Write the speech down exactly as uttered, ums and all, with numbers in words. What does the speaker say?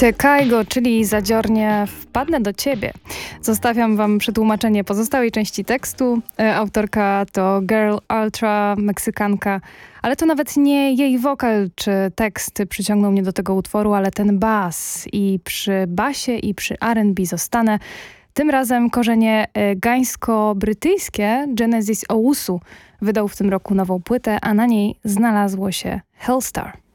Ty, Kaigo, czyli zadziornie wpadnę do ciebie. Zostawiam wam przetłumaczenie pozostałej części tekstu. E, autorka to Girl Ultra, Meksykanka, ale to nawet nie jej wokal czy tekst przyciągnął mnie do tego utworu, ale ten bas. I przy basie i przy R and B zostanę. Tym razem korzenie e, gańsko-brytyjskie Genesis Owusu wydał w tym roku nową płytę, a na niej znalazło się Hellstar.